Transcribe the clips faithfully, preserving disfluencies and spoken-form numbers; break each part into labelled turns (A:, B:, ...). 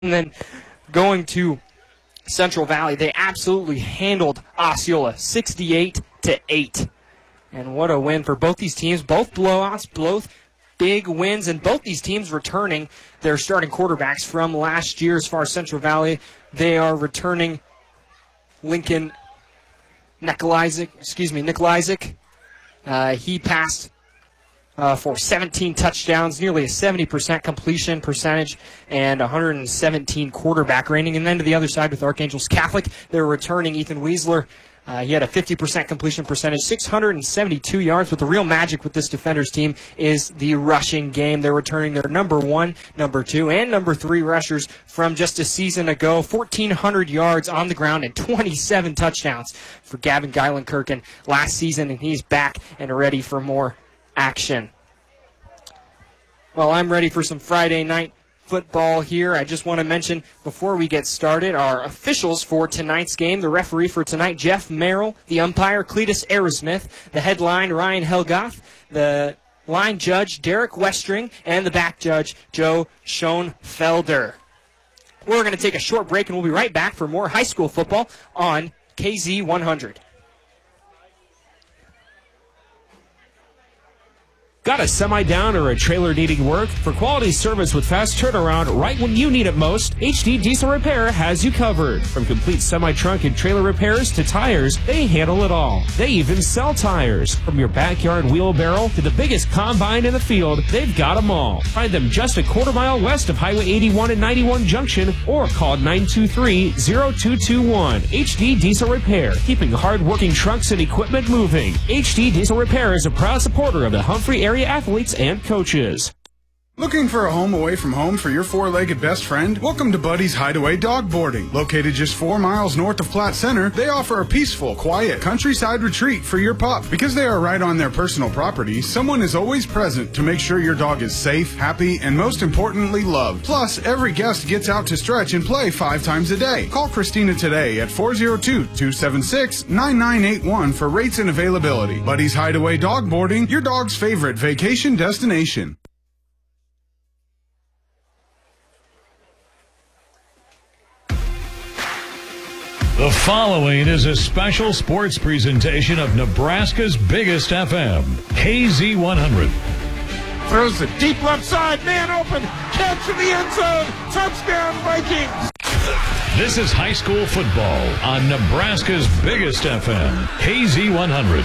A: And then going to Central Valley, they absolutely handled Osceola sixty-eight to eight. And what a win for both these teams. Both blowouts, both big wins, and both these teams returning their starting quarterbacks from last year. As far as Central Valley, they are returning Lincoln Nikolajczyk, excuse me, Nikolajczyk. Uh, he passed uh, for seventeen touchdowns, nearly a seventy percent completion percentage, and one hundred seventeen quarterback rating. And then to the other side with Archangels Catholic, they're returning Ethan Weisler. Uh, he had a fifty percent completion percentage, six hundred seventy-two yards. But the real magic with this Defenders team is the rushing game. They're returning their number one, number two, and number three rushers from just a season ago. fourteen hundred yards on the ground and twenty-seven touchdowns for Gavin Geilenkirchen last season, and he's back and ready for more action. Well, I'm ready for some Friday night football here. I just want to mention before we get started our officials for tonight's game. The referee for tonight, Jeff Merrill. The umpire, Cletus Aerosmith. The headline, Ryan Helgoth. The line judge, Derek Westring. And the back judge, Joe Schoenfelder. We're going to take a short break, and we'll be right back for more high school football on K Z one hundred.
B: Got a semi down or a trailer needing work? For quality service with fast turnaround right when you need it most, H D Diesel Repair has you covered. From complete semi-trunk and trailer repairs to tires, they handle it all. They even sell tires. From your backyard wheelbarrow to the biggest combine in the field, they've got them all. Find them just a quarter mile west of Highway eighty-one and ninety-one Junction, or call nine two three, zero two two one. H D Diesel Repair, keeping hard-working trucks and equipment moving. H D Diesel Repair is a proud supporter of the Humphrey area athletes and coaches.
C: Looking for a home away from home for your four-legged best friend? Welcome to Buddy's Hideaway Dog Boarding. Located just four miles north of Platte Center, they offer a peaceful, quiet, countryside retreat for your pup. Because they are right on their personal property, someone is always present to make sure your dog is safe, happy, and most importantly, loved. Plus, every guest gets out to stretch and play five times a day. Call Christina today at four oh two, two seven six, nine nine eight one for rates and availability. Buddy's Hideaway Dog Boarding, your dog's favorite vacation destination.
D: The following is a special sports presentation of Nebraska's biggest F M, K Z one hundred.
E: Throws the deep left side, man open, catch in the end zone, touchdown Vikings.
D: This is high school football on Nebraska's biggest F M, K Z one hundred.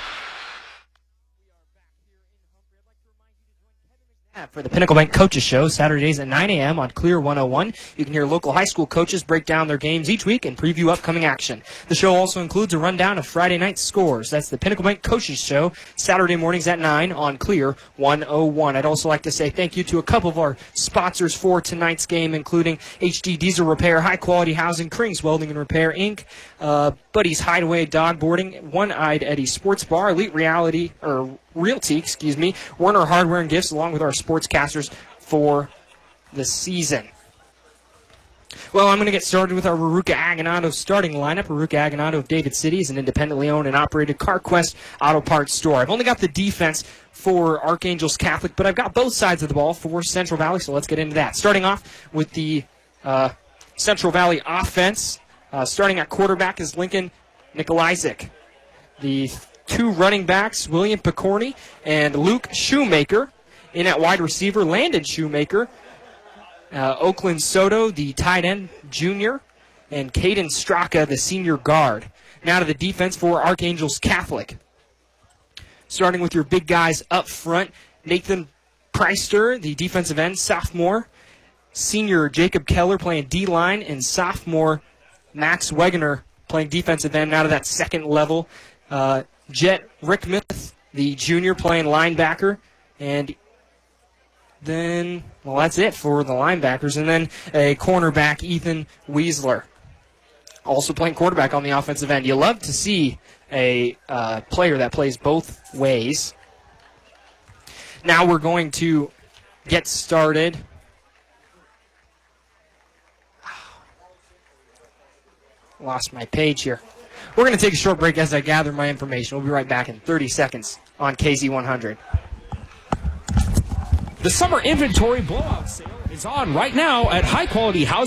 A: For the Pinnacle Bank Coaches Show, Saturdays at nine a.m. on Clear one oh one. You can hear local high school coaches break down their games each week and preview upcoming action. The show also includes a rundown of Friday night scores. That's the Pinnacle Bank Coaches Show, Saturday mornings at nine on Clear one oh one. I'd also like to say thank you to a couple of our sponsors for tonight's game, including H D Diesel Repair, High Quality Housing, Krings Welding and Repair, Incorporated, uh, Buddy's Hideaway Dog Boarding, One-Eyed Eddie Sports Bar, Elite Reality, or Realty, excuse me, Werner Hardware and Gifts, along with our sportscasters for the season. Well, I'm going to get started with our Ruruka Agonado starting lineup. Ruruka Agonado of David City is an independently owned and operated CarQuest auto parts store. I've only got the defense for Archangels Catholic, but I've got both sides of the ball for Central Valley, so let's get into that. Starting off with the uh, Central Valley offense, uh, starting at quarterback is Lincoln Nikolajczyk. The two running backs, William Picorni and Luke Shoemaker. In at wide receiver, Landon Shoemaker. Uh, Oakland Soto, the tight end, junior. And Caden Straka, the senior guard. Now to the defense for Archangels Catholic. Starting with your big guys up front, Nathan Preister, the defensive end, sophomore. Senior Jacob Keller playing D-line, and sophomore Max Wegener playing defensive end. Now to that second level, uh, Jet Rickmith, the junior, playing linebacker. And then, well, that's it for the linebackers. And then a cornerback, Ethan Weisler, also playing quarterback on the offensive end. You love to see a uh, player that plays both ways. Now we're going to get started. Lost my page here. We're going to take a short break as I gather my information. We'll be right back in thirty seconds on K Z one hundred.
B: The summer inventory blowout sale is is on right now at high quality housing.